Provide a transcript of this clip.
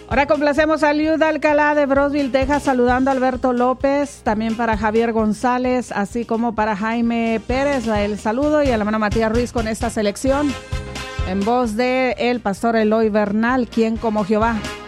Ahora complacemos a Liud Alcalá de Brosville, Texas, saludando a Alberto López, también para Javier González, así como para Jaime Pérez, el saludo, y a la hermana Matías Ruiz con esta selección, en voz de el pastor Eloy Bernal, quien como Jehová.